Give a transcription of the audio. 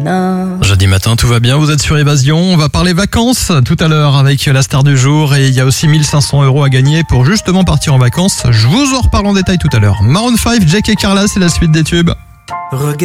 Jeudi matin, tout va bien, vous êtes sur Évasion. On va parler vacances tout à l'heure avec la star du jour et il y a aussi 1500 € à gagner pour justement partir en vacances. Je vous en reparle en détail tout à l'heure. Maroon 5, Jake et Carla, c'est la suite des tubes.